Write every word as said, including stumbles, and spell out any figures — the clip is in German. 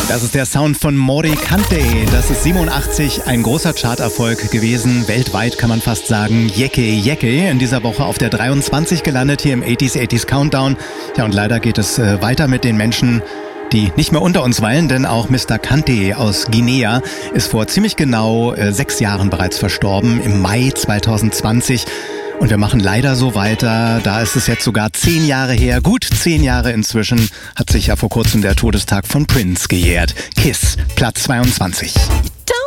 Das ist der Sound von Mori Kante. Das ist siebenundachtzig ein großer Charterfolg gewesen. Weltweit kann man fast sagen. Yeke Yeke. In dieser Woche auf der dreiundzwanzig gelandet hier im achtziger achtziger Countdown. Ja, und leider geht es äh, weiter mit den Menschen, die nicht mehr unter uns weilen, denn auch Mister Kante aus Guinea ist vor ziemlich genau äh, sechs Jahren bereits verstorben, im Mai zweitausendzwanzig. Und wir machen leider so weiter. Da ist es jetzt sogar zehn Jahre her, gut zehn Jahre inzwischen, hat sich ja vor kurzem der Todestag von Prince gejährt. Kiss, Platz zweiundzwanzig.